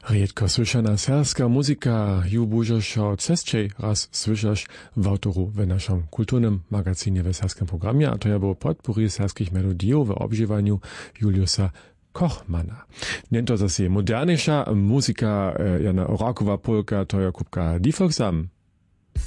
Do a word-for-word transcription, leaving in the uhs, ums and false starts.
Riedko słyszana serska muzyka ju bužošo cesčej raz słyszasz w autoru w naszym kulturnym magazynie w serskim programie, a to ja było podpóry serskich melodijów w obżywaniu Juliusa Kochmana. Nie to zase moderniejsza muzyka, jana rockowa polka, to ja kubka Difoxam.